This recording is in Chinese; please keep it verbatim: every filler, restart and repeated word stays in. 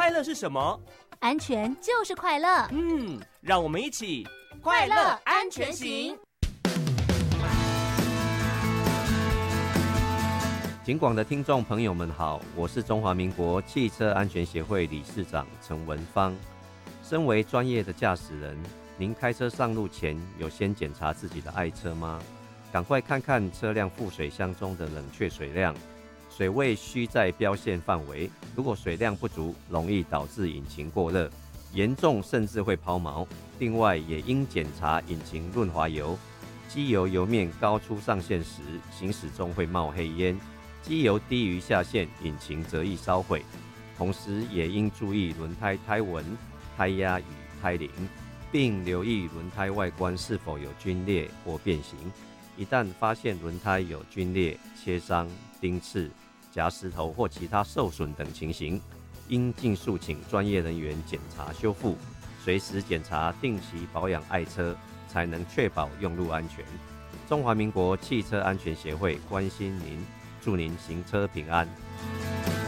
快乐是什么？ 安全就是快乐。 嗯，让我们一起快乐安全行。 警广的听众朋友们好，我是中华民国汽车安全协会理事长陈文芳。身为专业的驾驶人，您开车上路前有先检查自己的爱车吗？赶快看看车辆副水箱中的冷却水量，水位需在标线范围，如果水量不足，容易导致引擎过热，严重甚至会抛锚。另外也应检查引擎润滑油，机油油面高出上限时，行驶中会冒黑烟，机油低于下限，引擎则易烧毁。同时也应注意轮胎胎纹、胎压与胎龄，并留意轮胎外观是否有皲裂或变形。一旦发现轮胎有皲裂、切伤、钉刺、夹石头或其他受损等情形，应尽速请专业人员检查修复，随时检查定期保养爱车，才能确保用路安全。中华民国汽车安全协会关心您，祝您行车平安。